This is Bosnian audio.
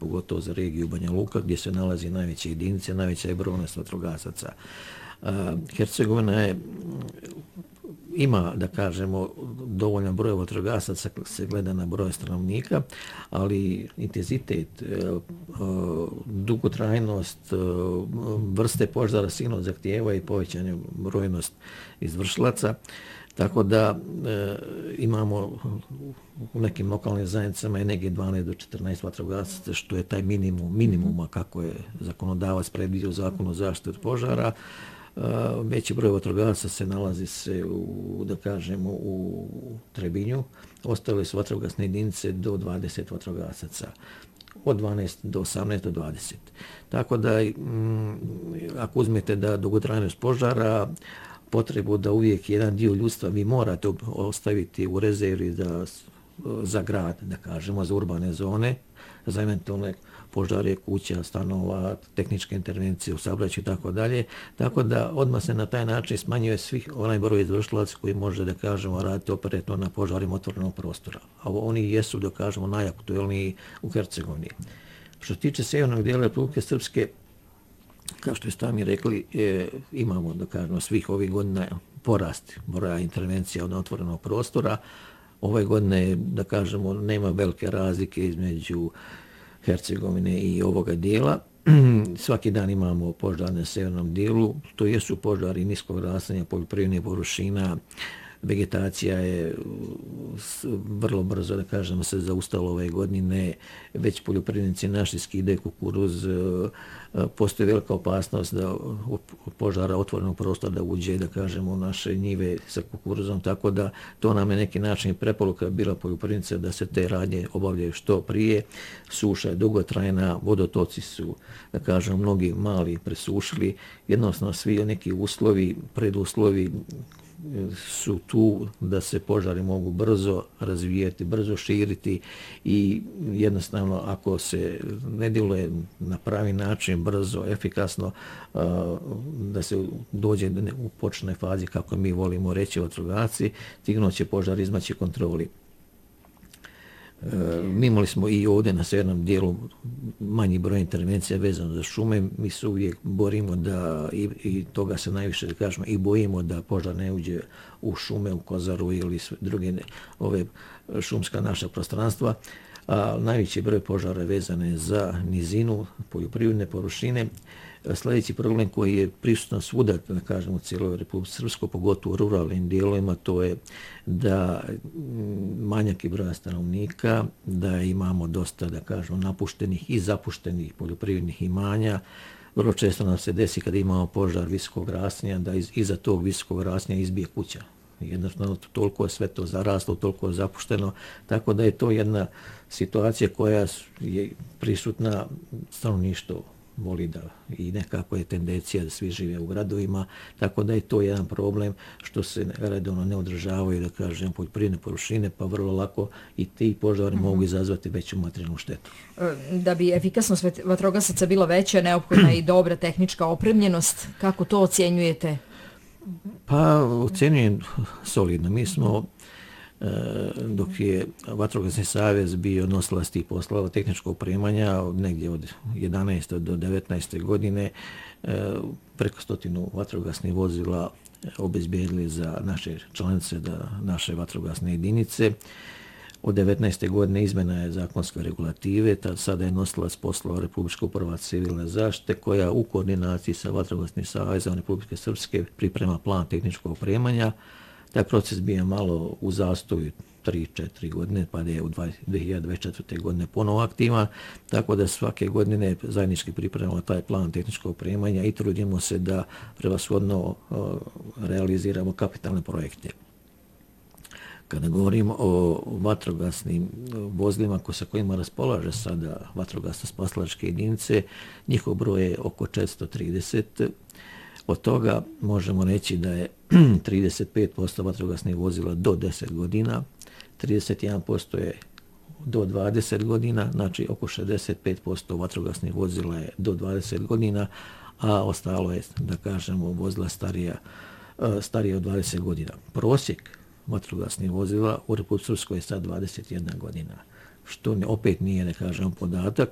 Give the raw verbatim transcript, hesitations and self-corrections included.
pogotovo za regiju Banja Luka, gdje se nalazi najveće jedinice, najveća je brojnost vatrogasaca. Hercegovina je, ima, da kažemo, dovoljan broj vatrogasaca, se gleda na broj stanovnika, ali intenzitet, dugotrajnost, vrste požara sigurno zahtijeva i povećanje brojnost izvršilaca. Tako da e, imamo u nekim lokalnim zajednicama i negdje dvanaest do četrnaest vatrogasaca, što je taj minimum, minimuma kako je zakonodavac predvidio u zakonu o zaštiti od požara. E, veći broj vatrogasaca se nalazi se u, da kažemo, u Trebinju. Ostale su vatrogasne jedinice do dvadeset vatrogasaca. Od dvanaest do osamnaest do dvadeset. Tako da, m, ako uzmete da dugotrajnost požara, potrebu da uvijek jedan dio ljudstva vi morate ostaviti u rezervi za, za grad, da kažemo, za urbane zone, za eventualne požare kuća, stanova, tehničke intervencije u saobraćaju i tako dalje. Tako da odmah se na taj način smanjuje svih onaj broj izvršilaca koji može, da kažemo, raditi operativno na požarima otvorenog prostora. A oni jesu, da kažemo, najaktuelniji u Hercegovini. Što se tiče sjevernog dijela Republike Srpske, kao što ste mi rekli, e, imamo, da kažemo, svih ovih godina porast broja intervencija od otvorenog prostora. Ove godine, da kažemo, nema velike razlike između Hercegovine i ovoga dijela. Svaki dan imamo požar na severnom dijelu, to jesu požari niskog rastanja poljoprivrednih površina. Vegetacija je vrlo brzo, da kažemo, se zaustavila ove godine. Već poljoprivrednici naši skidaju kukuruz. Postoji velika opasnost da požara otvorenog prostora da uđe, da kažemo, u naše njive sa kukuruzom. Tako da to nam je neki način preporuka bila poljoprivrednica da se te radnje obavljaju što prije. Suša je dugotrajna, vodotoci su, da kažemo, mnogi mali presušili. Jednostavno svi neki uslovi, preduslovi su tu da se požari mogu brzo razvijeti, brzo širiti i jednostavno ako se ne djeluje na pravi način, brzo, efikasno, da se dođe u početnoj fazi, kako mi volimo reći vatrogasci, stigno će požar izmaći kontroli. Mi imali smo i ovdje na severnom dijelu manji broj intervencija vezano za šume. Mi se uvijek borimo da, i, i toga se najviše, da kažemo, i bojimo da požar ne uđe u šume, u Kozaru ili druge ove šumska naša prostranstva. A najveći broj požara vezane za nizinu, poljoprivredne površine. Sljedeći problem koji je prisutan svuda, da kažemo, u cijeloj Republici Srpskoj, pogotovo u ruralnim dijelovima, to je da manjak je broja stanovnika, da imamo dosta, da kažemo, napuštenih i zapuštenih poljoprivrednih imanja. Vrlo često nam se desi kada imamo požar visokog rastanja, da iz, iza tog visokog rastanja izbije kuća. Jednostavno, toliko je sve to zaraslo, toliko je zapušteno, tako da je to jedna situacija koja je prisutna, stanovništvo voli da i nekako je tendencija da svi žive u gradovima, tako da je to jedan problem što se redovno ne održavaju, da kažem, poljoprivredne površine, pa vrlo lako i ti požari mm-hmm. mogu izazvati veću materijalnu štetu. Da bi efikasnost vatrogasaca bila veća, neophodna i dobra tehnička opremljenost. Kako to ocjenjujete? Pa ocjenjujem solidno. Mi smo, dok je Vatrogasni savez bio nosilac tih poslova tehničkog opremanja, negdje od jedanaeste do devetnaeste godine, preko stotinu vatrogasnih vozila obezbijedili za naše članice, da naše vatrogasne jedinice. Od devetnaeste godine izmena je zakonske regulative, tad sada je nosilac poslova Republička uprava civilne zaštite, koja u koordinaciji sa Vatrogasnim savezom Republike Srpske priprema plan tehničkog opremanja. Taj proces bio malo u zastoju tri četiri godine, pa je u dvije hiljade dvadeset četvrte. godine ponovo aktivan, tako da svake godine zajednički pripremamo taj plan tehničkog opremanja i trudimo se da prevashodno realiziramo kapitalne projekte. Kada govorimo o vatrogasnim vozilima sa kojima raspolaže sada vatrogasno-spasilačke jedinice, njihov broj je oko četiristo trideset. Od toga možemo reći da je trideset pet posto vatrogasnih vozila do deset godina, trideset jedan posto je do dvadeset godina, znači oko šezdeset pet posto vatrogasnih vozila je do dvadeset godina, a ostalo je, da kažemo, vozila starija, starija od dvadeset godina. Prosjek vatrogasnih vozila u Republici Srpskoj je sad dvadeset jedna godina, što opet nije, da kažem, podatak,